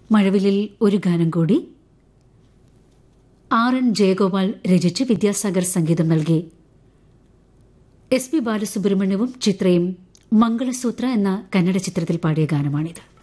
മഴവിലിൽ ഒരു ഗാനം കൂടി. ആർ എൻ ജയഗോപാൽ രചിച്ച് വിദ്യാസാഗർ സംഗീതം നൽകി. എസ് പി ബാലസുബ്രഹ്മണ്യവും ചിത്രയും മംഗളസൂത്ര എന്ന കന്നഡ ചിത്രത്തിൽ പാടിയ ഗാനമാണിത്.